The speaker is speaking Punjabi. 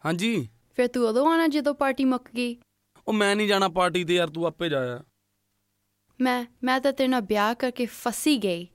ਹਾਂਜੀ। ਫਿਰ ਤੂੰ ਉਦੋਂ ਆਉਣਾ ਜਦੋਂ ਪਾਰਟੀ ਮੁੱਕ ਗਈ। ਉਹ ਮੈਂ ਨਹੀਂ ਜਾਣਾ ਪਾਰਟੀ ਤੇ ਯਾਰ, ਤੂੰ ਆਪੇ ਜਾਇਆ। ਮੈਂ ਤਾਂ ਤੇਰੇ ਨਾਲ ਵਿਆਹ ਕਰਕੇ ਫਸੀ ਗਈ।